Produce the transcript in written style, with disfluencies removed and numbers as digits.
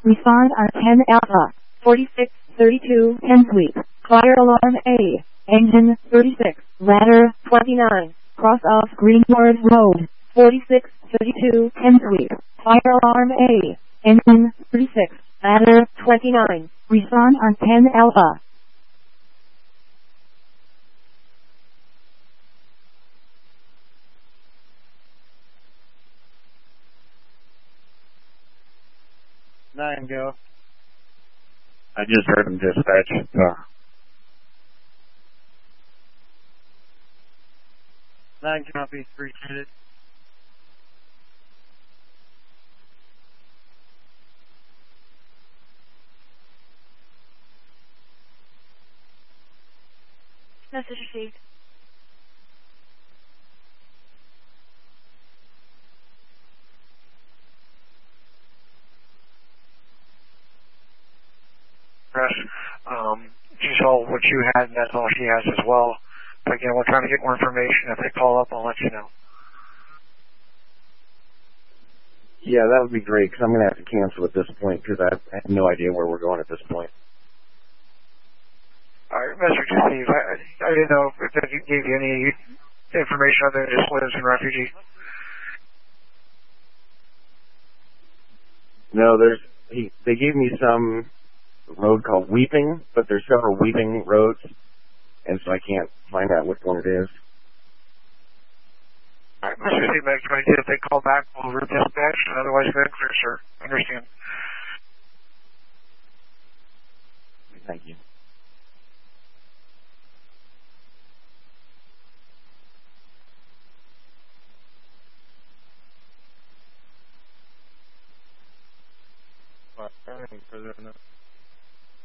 Respond on 10 Alpha. 4632 10 Sweep. Fire alarm A. Engine 36. Ladder 29. Cross off Greenwood Road. 4632 10 Sweep. Fire alarm A. Engine 36. Ladder 29. Respond on 10 Alpha. Nine, go. I just heard him dispatch. 9 copy, 3 minutes. Message received. Press. She saw what you had, and that's all she has as well. But again, we're trying to get more information. If they call up, I'll let you know. Yeah, that would be great, because I'm going to have to cancel at this point, because I have no idea where we're going at this point. All right, Mr. Steve, I didn't know if that gave you any information other than just lives in refugee. No, they gave me some road called Weeping, but there's several Weeping roads, and so I can't find out which one it is. All right, Mr. Steve, make sure if they call back, we'll dispatch, otherwise go ahead and clear, sir. Understand. Thank you. Anything further than that?